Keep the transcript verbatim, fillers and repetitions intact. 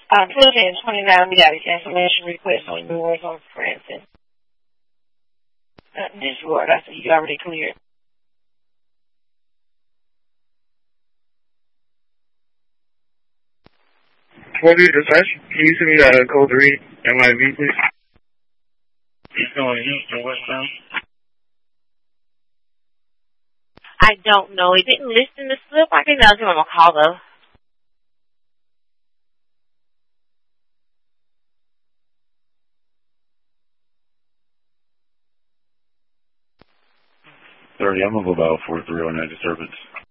Uh, twelve and twenty-nine, we got a cancellation request on yours on Francis. Uh, this word, I see you already cleared. What is your touch? Can you send me that uh, code three M I V, please? It's going Houston, westbound. I don't know. He didn't list in the slip. I can uh, give him a call, though. thirty, I'm going to go about four three on that disturbance.